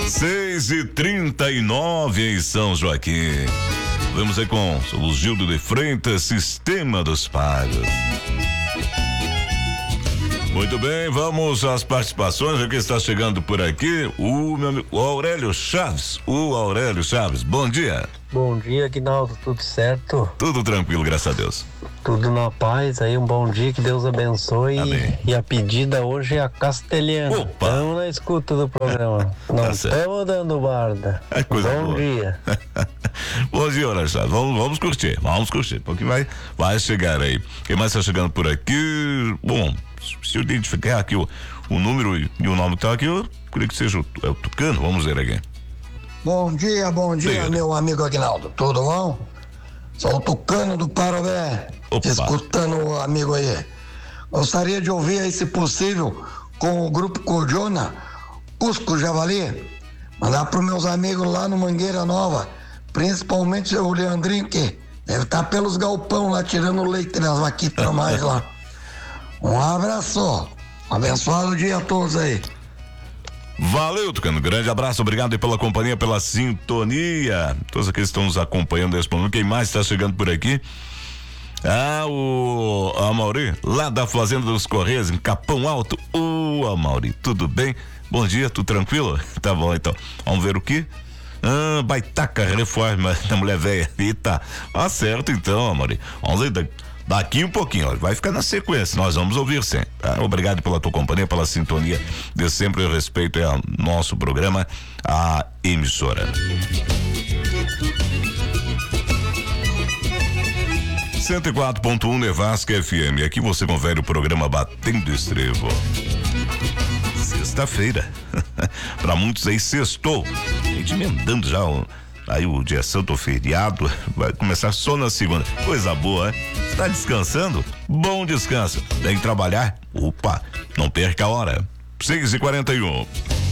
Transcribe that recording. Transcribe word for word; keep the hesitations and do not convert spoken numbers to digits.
seis e trinta e nove em São Joaquim. Vamos aí com o Gildo de Freitas, Sistema dos Pagos. Muito bem, vamos às participações. Aqui está chegando por aqui o meu amigo o Aurélio Chaves. O Aurélio Chaves, bom dia. Bom dia, Aguinaldo, tudo certo? Tudo tranquilo, graças a Deus. Tudo na paz, aí um bom dia, que Deus abençoe. Amém. E a pedida hoje é a castelhana. Opa! Estamos na escuta do programa. Não estamos dando barda. É coisa bom boa. dia. Bom dia, Aurélio Chaves. Vamos, vamos curtir, vamos curtir, porque vai, vai chegar aí. Quem mais está chegando por aqui? Bom, se eu identificar aqui o, o número e, e o nome que está aqui, eu creio que seja o, é o Tucano. Vamos ver aqui. Bom dia, bom dia, Sim. meu amigo Aguinaldo. Tudo bom? Sou o Tucano do Parobé. Opa. Escutando o amigo aí. Gostaria de ouvir aí, se possível, com o grupo Cordiona, Cusco Javali. Mandar para os meus amigos lá no Mangueira Nova, principalmente o Leandrinho, que deve estar pelos galpão lá, tirando o leite das vaquitas mais lá. Um abraço. Um abençoado dia a todos aí. Valeu, Tucano. Grande abraço, obrigado aí pela companhia, pela sintonia. Todos aqueles que estão nos acompanhando nesse momento. Quem mais está chegando por aqui? Ah, o Amauri, lá da Fazenda dos Correios, em Capão Alto. Ô, Amauri, tudo bem? Bom dia, tudo tranquilo? Tá bom, então. Vamos ver o que? Ah, Baitaca Reforma da Mulher Velha. Eita, ah, certo então, Amauri. Vamos ver daqui um pouquinho, ó, vai ficar na sequência, nós vamos ouvir sempre. Tá? Obrigado pela tua companhia, pela sintonia de sempre. Eu respeito ao nosso programa, a emissora. cento e quatro ponto um Nevasca F M. Aqui você confere o programa Batendo Estrevo. Sexta-feira. Para muitos aí, sextou. A gente emendando já o, aí o dia santo, o feriado. Vai começar só na segunda. Coisa boa, né? Está descansando? Bom descanso. Tem que trabalhar? Opa, não perca a hora. seis e quarenta e um.